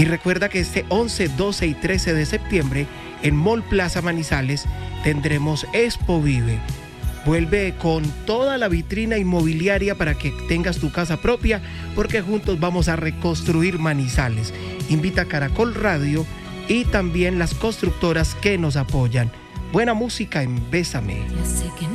Y recuerda que este 11, 12 y 13 de septiembre en Mall Plaza Manizales tendremos Expo Vive. Vuelve con toda la vitrina inmobiliaria para que tengas tu casa propia, porque juntos vamos a reconstruir Manizales. Invita a Caracol Radio y también las constructoras que nos apoyan. Buena música en Bésame.